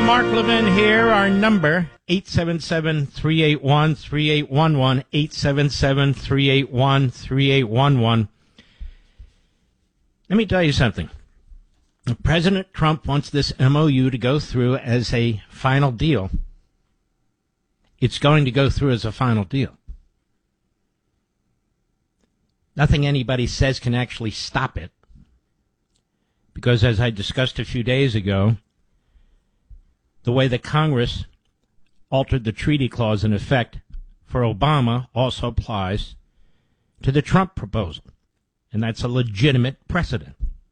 Mark Levin here. Our number, 877-381-3811, 877-381-3811. Let me tell you something. President Trump wants this MOU to go through as a final deal. It's going to go through as a final deal. Nothing anybody says can actually stop it. Because as I discussed a few days ago, the way that Congress altered the treaty clause in effect for Obama also applies to the Trump proposal. And that's a legitimate precedent.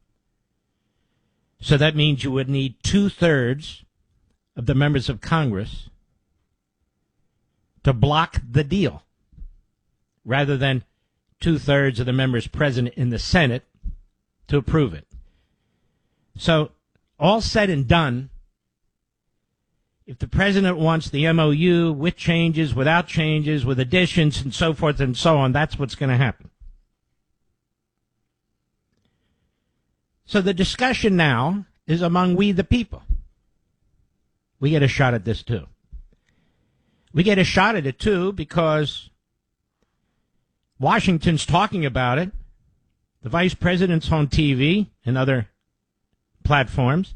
So that means you would need 2/3 of the members of Congress to block the deal, rather than 2/3 of the members present in the Senate to approve it. So, all said and done, if the president wants the MOU with changes, without changes, with additions, and so forth and so on, that's what's going to happen. So the discussion now is among we the people. We get a shot at this too. We get a shot at it too because Washington's talking about it. The vice president's on TV and other platforms.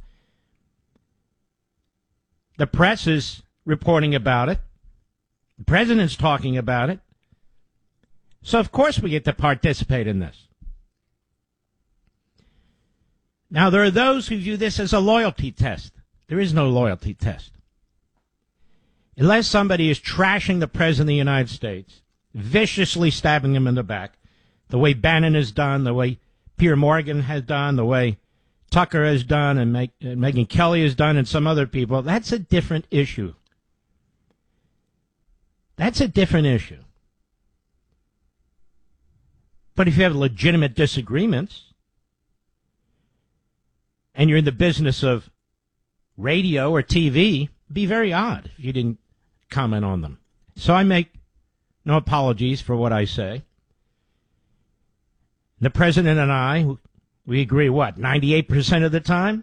The press is reporting about it. The president's talking about it. So, of course, we get to participate in this. Now, there are those who view this as a loyalty test. There is no loyalty test. Unless somebody is trashing the President of the United States, viciously stabbing him in the back, the way Bannon has done, the way Pierre Morgan has done, the way Tucker has done, and Megyn Kelly has done, and some other people, that's a different issue. That's a different issue. But if you have legitimate disagreements, and you're in the business of radio or TV, it'd be very odd if you didn't comment on them. So I make no apologies for what I say. The president and I, we agree, 98% of the time?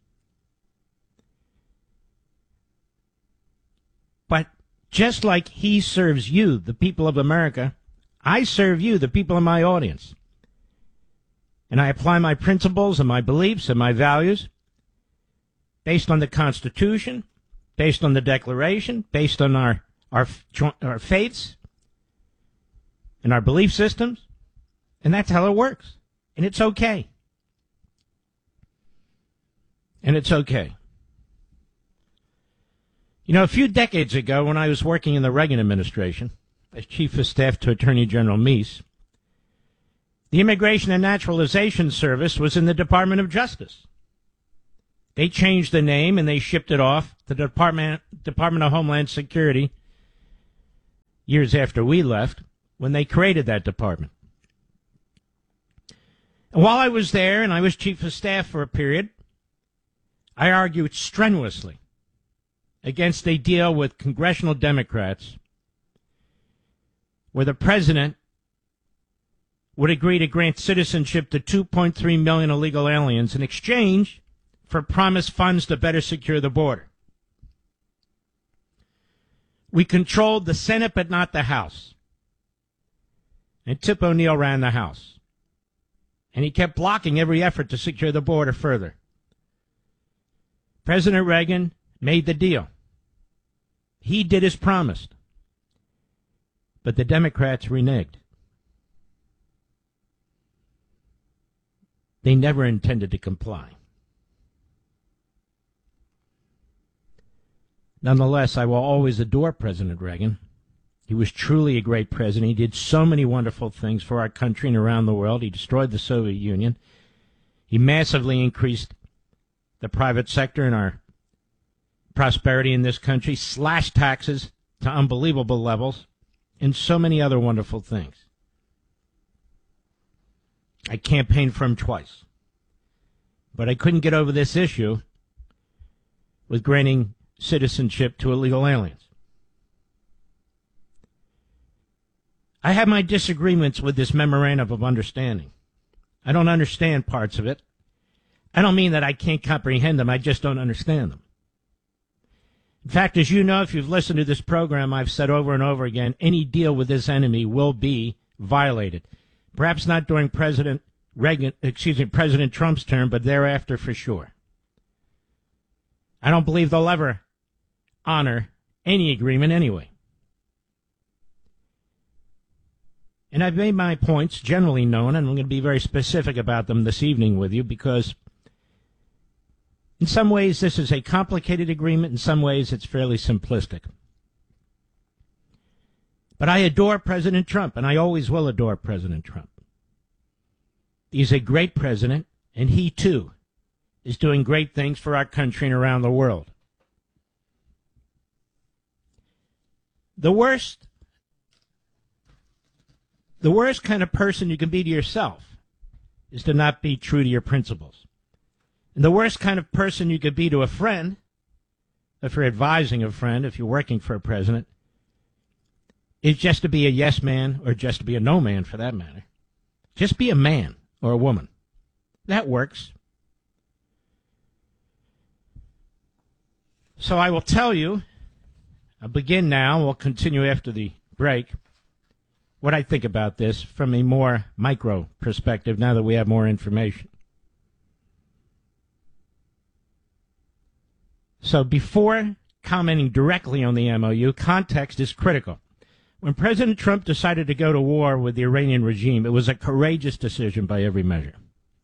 But just like he serves you, the people of America, I serve you, the people in my audience. And I apply my principles and my beliefs and my values based on the Constitution, based on the Declaration, based on our faiths and our belief systems. And that's how it works. And it's okay. And it's okay. You know, a few decades ago, when I was working in the Reagan administration as Chief of Staff to Attorney General Meese, the Immigration and Naturalization Service was in the Department of Justice. They changed the name and they shipped it off to the Department of Homeland Security years after we left, when they created that department. And while I was there and I was Chief of Staff for a period, I argued strenuously against a deal with congressional Democrats where the president would agree to grant citizenship to 2.3 million illegal aliens in exchange for promised funds to better secure the border. We controlled the Senate but not the House. And Tip O'Neill ran the House. And he kept blocking every effort to secure the border further. President Reagan made the deal. He did as promised. But the Democrats reneged. They never intended to comply. Nonetheless, I will always adore President Reagan. He was truly a great president. He did so many wonderful things for our country and around the world. He destroyed the Soviet Union. He massively increased the private sector and our prosperity in this country, slashed taxes to unbelievable levels, and so many other wonderful things. I campaigned for him twice. But I couldn't get over this issue with granting citizenship to illegal aliens. I have my disagreements with this memorandum of understanding. I don't understand parts of it. I don't mean that I can't comprehend them. I just don't understand them. In fact, as you know, if you've listened to this program, I've said over and over again, any deal with this enemy will be violated. Perhaps not during President Trump's term, but thereafter for sure. I don't believe they'll ever honor any agreement anyway. And I've made my points generally known, and I'm going to be very specific about them this evening with you, because in some ways this is a complicated agreement, in some ways it's fairly simplistic. But I adore President Trump, and I always will adore President Trump. He's a great president, and he, too, is doing great things for our country and around the world. The worst kind of person you can be to yourself is to not be true to your principles. And the worst kind of person you could be to a friend, if you're advising a friend, if you're working for a president, is just to be a yes man, or just to be a no man for that matter. Just be a man or a woman. That works. So I will tell you, I'll begin now, we'll continue after the break, what I think about this from a more micro perspective now that we have more information. So before commenting directly on the MOU, context is critical. When President Trump decided to go to war with the Iranian regime, it was a courageous decision by every measure.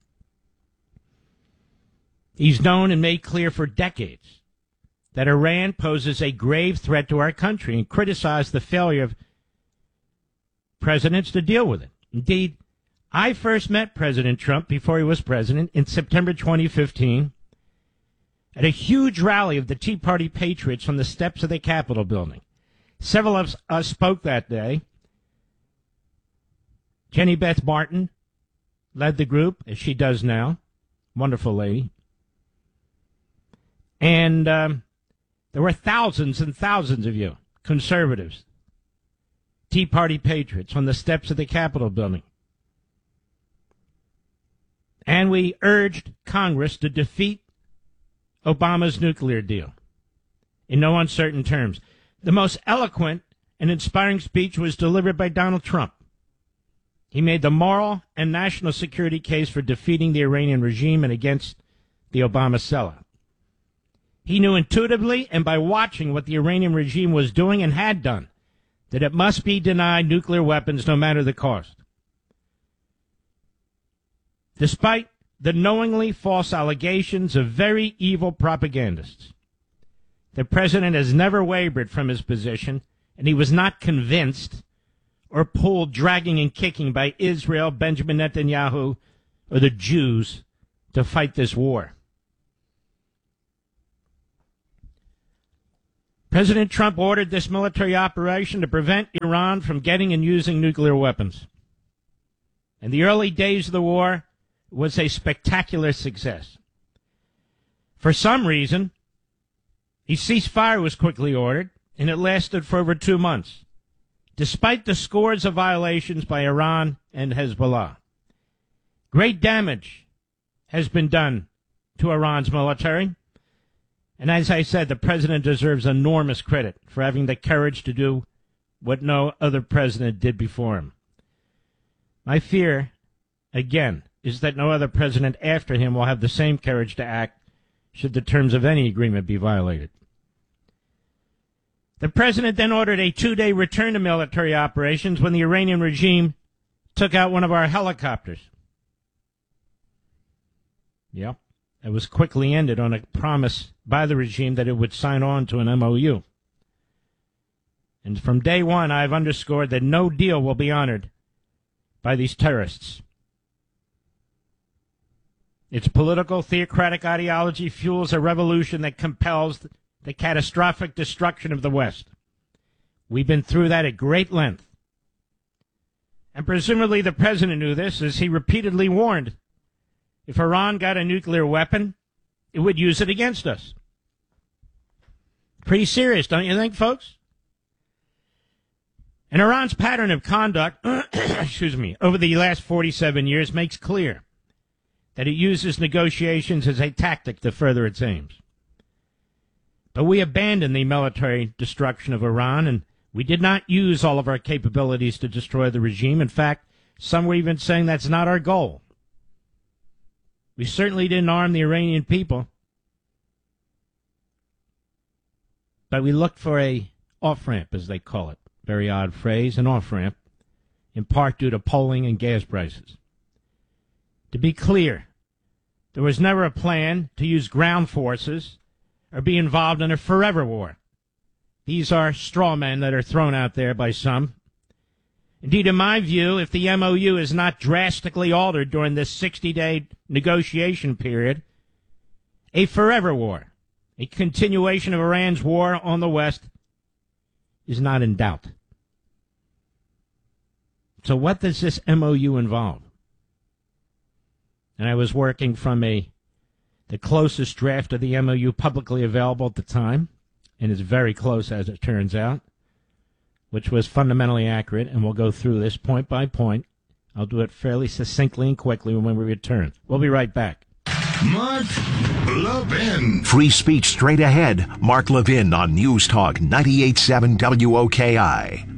He's known and made clear for decades that Iran poses a grave threat to our country and criticized the failure of presidents to deal with it. Indeed, I first met President Trump before he was president in September 2015 at a huge rally of the Tea Party patriots on the steps of the Capitol building. Several of us spoke that day. Jenny Beth Martin led the group, as she does now. Wonderful lady. And there were thousands and thousands of you, conservatives, Tea Party patriots, on the steps of the Capitol building. And we urged Congress to defeat Obama's nuclear deal in no uncertain terms. The most eloquent and inspiring speech was delivered by Donald Trump. He made the moral and national security case for defeating the Iranian regime and against the Obama sellout. He knew intuitively and by watching what the Iranian regime was doing and had done that it must be denied nuclear weapons no matter the cost. Despite the knowingly false allegations of very evil propagandists, the president has never wavered from his position, and he was not convinced or pulled dragging and kicking by Israel, Benjamin Netanyahu, or the Jews to fight this war. President Trump ordered this military operation to prevent Iran from getting and using nuclear weapons. In the early days of the war, it was a spectacular success. For some reason, a ceasefire was quickly ordered, and it lasted for over 2 months, despite the scores of violations by Iran and Hezbollah. Great damage has been done to Iran's military, and as I said, the president deserves enormous credit for having the courage to do what no other president did before him. My fear, again, is that no other president after him will have the same courage to act should the terms of any agreement be violated. The president then ordered a 2-day return to military operations when the Iranian regime took out one of our helicopters. Yep. It was quickly ended on a promise by the regime that it would sign on to an MOU. And from day one, I've underscored that no deal will be honored by these terrorists. Its political, theocratic ideology fuels a revolution that compels the catastrophic destruction of the West. We've been through that at great length. And presumably the president knew this, as he repeatedly warned, if Iran got a nuclear weapon, it would use it against us. Pretty serious, don't you think, folks? And Iran's pattern of conduct, over the last 47 years makes clear that it uses negotiations as a tactic to further its aims. But we abandoned the military destruction of Iran, and we did not use all of our capabilities to destroy the regime. In fact, some were even saying that's not our goal. We certainly didn't arm the Iranian people, but we looked for a off-ramp, as they call it. Very odd phrase, an off-ramp, in part due to polling and gas prices. To be clear, there was never a plan to use ground forces or be involved in a forever war. These are straw men that are thrown out there by some. Indeed, in my view, if the MOU is not drastically altered during this 60-day negotiation period, a forever war, a continuation of Iran's war on the West, is not in doubt. So what does this MOU involve? And I was working from the closest draft of the MOU publicly available at the time, and it's very close as it turns out, which was fundamentally accurate, and we'll go through this point by point. I'll do it fairly succinctly and quickly when we return. We'll be right back. Mark Levin. Free speech straight ahead. Mark Levin on News Talk 98.7 WOKI.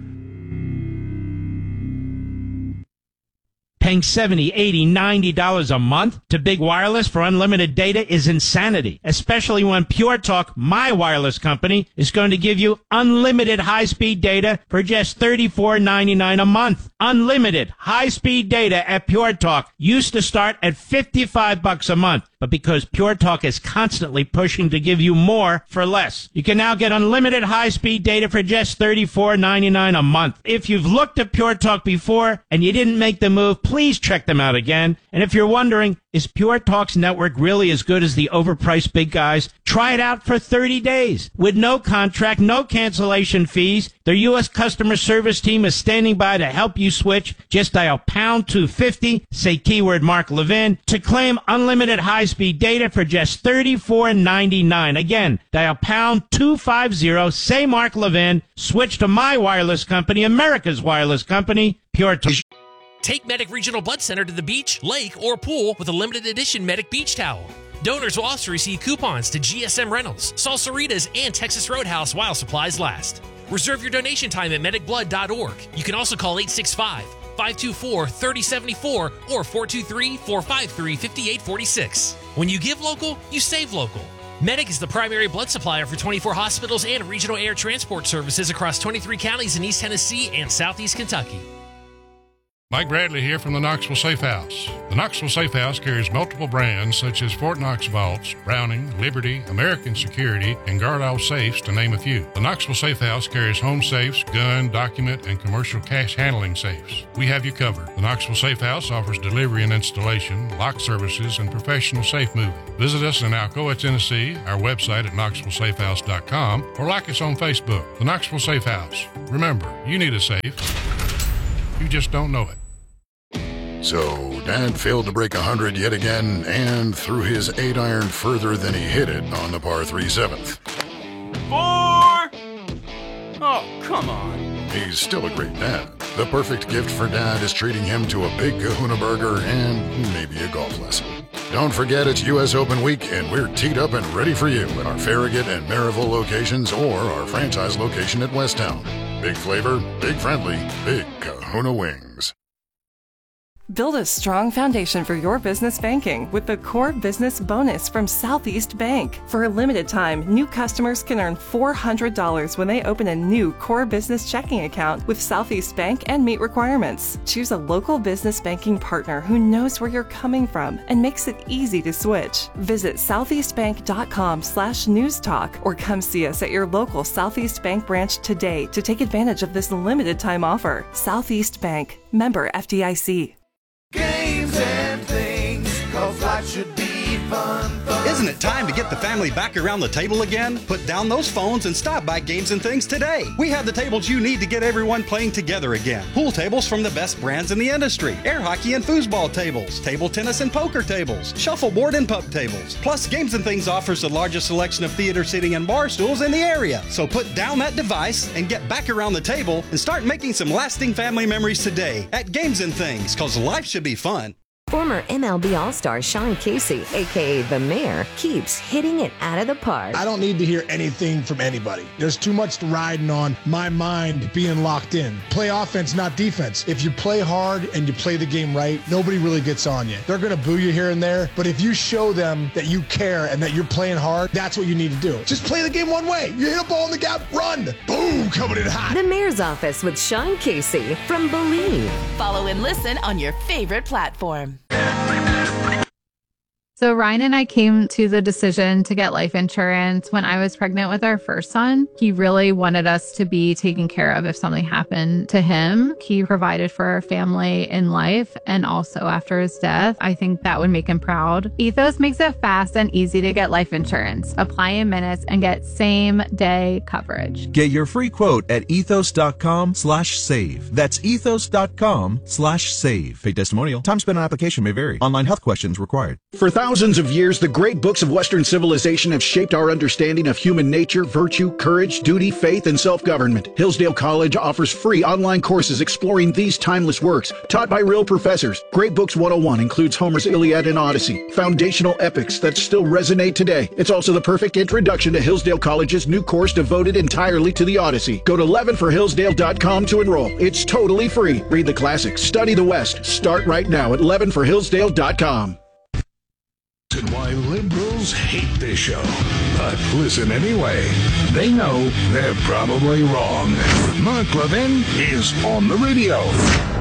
Paying $70, $80, $90 a month to Big Wireless for unlimited data is insanity, especially when Pure Talk, my wireless company, is going to give you unlimited high-speed data for just $34.99 a month. Unlimited high-speed data at Pure Talk used to start at $55 a month. But because Pure Talk is constantly pushing to give you more for less, you can now get unlimited high-speed data for just $34.99 a month. If you've looked at Pure Talk before and you didn't make the move, please check them out again. And if you're wondering, is Pure Talk's network really as good as the overpriced big guys? Try it out for 30 days with no contract, no cancellation fees. Their U.S. customer service team is standing by to help you switch. Just dial pound 250, say keyword Mark Levin, to claim unlimited high-speed data for just $34.99. Again, dial pound 250, say Mark Levin, switch to my wireless company, America's wireless company, Pure Talk. Take Medic Regional Blood Center to the beach, lake, or pool with a limited edition Medic Beach Towel. Donors will also receive coupons to GSM Rentals, Salsaritas, and Texas Roadhouse while supplies last. Reserve your donation time at medicblood.org. You can also call 865-524-3074 or 423-453-5846. When you give local, you save local. Medic is the primary blood supplier for 24 hospitals and regional air transport services across 23 counties in East Tennessee and Southeast Kentucky. Mike Bradley here from the Knoxville Safe House. The Knoxville Safe House carries multiple brands such as Fort Knox Vaults, Browning, Liberty, American Security, and Guardall Safes, to name a few. The Knoxville Safe House carries home safes, gun, document, and commercial cash handling safes. We have you covered. The Knoxville Safe House offers delivery and installation, lock services, and professional safe moving. Visit us in Alcoa, Tennessee, our website at KnoxvilleSafeHouse.com, or like us on Facebook. The Knoxville Safe House. Remember, you need a safe. You just don't know it. So, Dad failed to break 100 yet again and threw his 8-iron further than he hit it on the par 3 7th. 4! Oh, come on. He's still a great dad. The perfect gift for Dad is treating him to a big kahuna burger and maybe a golf lesson. Don't forget it's U.S. Open Week, and we're teed up and ready for you at our Farragut and Maryville locations or our franchise location at Westtown. Big flavor, big friendly, big kahuna wings. Build a strong foundation for your business banking with the Core Business Bonus from Southeast Bank. For a limited time, new customers can earn $400 when they open a new Core Business checking account with Southeast Bank and meet requirements. Choose a local business banking partner who knows where you're coming from and makes it easy to switch. Visit southeastbank.com/newstalk or come see us at your local Southeast Bank branch today to take advantage of this limited time offer. Southeast Bank, member FDIC. Games and things, 'cause life should be fun. Isn't it time to get the family back around the table again? Put down those phones and stop by Games and Things today. We have the tables you need to get everyone playing together again. Pool tables from the best brands in the industry. Air hockey and foosball tables. Table tennis and poker tables. Shuffleboard and pub tables. Plus, Games and Things offers the largest selection of theater seating and bar stools in the area. So put down that device and get back around the table and start making some lasting family memories today at Games and Things, 'cause life should be fun. Former MLB All-Star Sean Casey, a.k.a. The Mayor, keeps hitting it out of the park. I don't need to hear anything from anybody. There's too much riding on my mind being locked in. Play offense, not defense. If you play hard and you play the game right, nobody really gets on you. They're going to boo you here and there, but if you show them that you care and that you're playing hard, that's what you need to do. Just play the game one way. You hit a ball in the gap, run. Boom, coming in hot. The Mayor's Office with Sean Casey from Believe. Follow and listen on your favorite platform. So Ryan and I came to the decision to get life insurance when I was pregnant with our first son. He really wanted us to be taken care of if something happened to him. He provided for our family in life and also after his death. I think that would make him proud. Ethos makes it fast and easy to get life insurance. Apply in minutes and get same-day coverage. Get your free quote at ethos.com/save. That's ethos.com/save. Paid testimonial. Time spent on application may vary. Online health questions required. For thousands of years, the great books of Western civilization have shaped our understanding of human nature, virtue, courage, duty, faith, and self-government. Hillsdale College offers free online courses exploring these timeless works, taught by real professors. Great Books 101 includes Homer's Iliad and Odyssey, foundational epics that still resonate today. It's also the perfect introduction to Hillsdale College's new course devoted entirely to the Odyssey. Go to leavenforhillsdale.com to enroll. It's totally free. Read the classics, study the West. Start right now at leavenforhillsdale.com. And why liberals hate this show. But listen anyway. They know they're probably wrong. Mark Levin is on the radio.